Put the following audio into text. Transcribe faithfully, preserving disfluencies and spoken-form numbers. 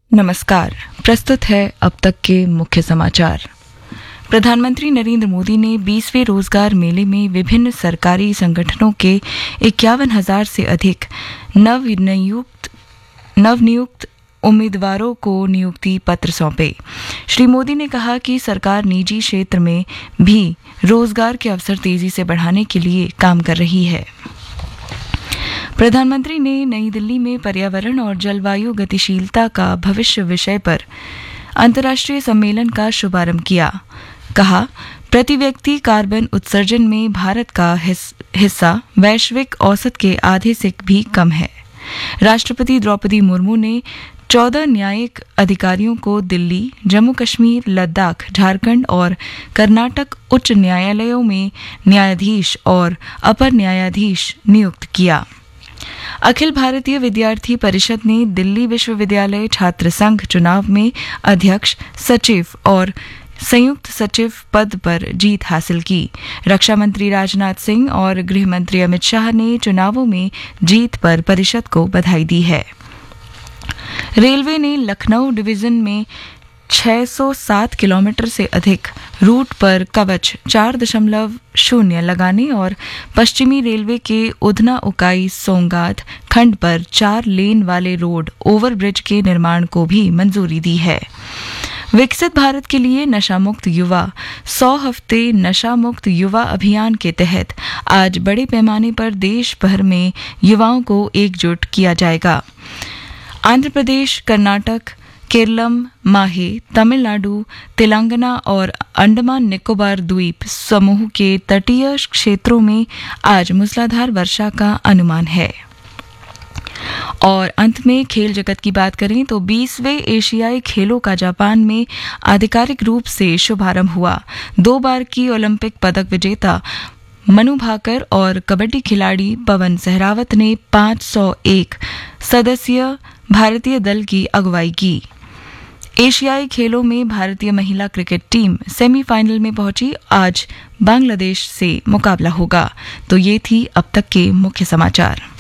नमस्कार। प्रस्तुत है अब तक के मुख्य समाचार। प्रधानमंत्री नरेंद्र मोदी ने बीसवें रोजगार मेले में विभिन्न सरकारी संगठनों के इक्यावन हजार से अधिक नवनियुक्त नवनियुक्त उम्मीदवारों को नियुक्ति पत्र सौंपे। श्री मोदी ने कहा कि सरकार निजी क्षेत्र में भी रोजगार के अवसर तेजी से बढ़ाने के लिए काम कर रही है। प्रधानमंत्री ने नई दिल्ली में पर्यावरण और जलवायु गतिशीलता का भविष्य विषय पर अंतर्राष्ट्रीय सम्मेलन का शुभारंभ किया। कहा, प्रति व्यक्ति कार्बन उत्सर्जन में भारत का हिस्सा वैश्विक औसत के आधे से भी कम है। राष्ट्रपति द्रौपदी मुर्मू ने चौदह न्यायिक अधिकारियों को दिल्ली, जम्मू कश्मीर, लद्दाख, झारखंड और कर्नाटक उच्च न्यायालयों में न्यायाधीश और अपर न्यायाधीश नियुक्त किया। अखिल भारतीय विद्यार्थी परिषद ने दिल्ली विश्वविद्यालय छात्र संघ चुनाव में अध्यक्ष, सचिव और संयुक्त सचिव पद पर जीत हासिल की। रक्षा मंत्री राजनाथ सिंह और गृह मंत्री अमित शाह ने चुनावों में जीत पर परिषद को बधाई दी है। रेलवे ने लखनऊ डिवीजन में छह सौ सात किलोमीटर से अधिक रूट पर कवच चार दशमलव शून्य लगाने और पश्चिमी रेलवे के उधना उकाई सोंगात खंड पर चार लेन वाले रोड ओवरब्रिज के निर्माण को भी मंजूरी दी है। विकसित भारत के लिए नशा मुक्त युवा सौ हफ्ते नशा मुक्त युवा अभियान के तहत आज बड़े पैमाने पर देश भर में युवाओं को एकजुट किया जाएगा। आंध्र प्रदेश, कर्नाटक, केरलम, माहे, तमिलनाडु, तेलंगाना और अंडमान निकोबार द्वीप समूह के तटीय क्षेत्रों में आज मूसलाधार वर्षा का अनुमान है। और अंत में खेल जगत की बात करें तो बीसवें एशियाई खेलों का जापान में आधिकारिक रूप से शुभारंभ हुआ। दो बार की ओलंपिक पदक विजेता मनु भाकर और कबड्डी खिलाड़ी पवन सहरावत ने पाँच सौ एक सदस्यीय भारतीय दल की अगुवाई की। एशियाई खेलों में भारतीय महिला क्रिकेट टीम सेमीफाइनल में पहुंची। आज बांग्लादेश से मुकाबला होगा। तो ये थी अब तक के मुख्य समाचार।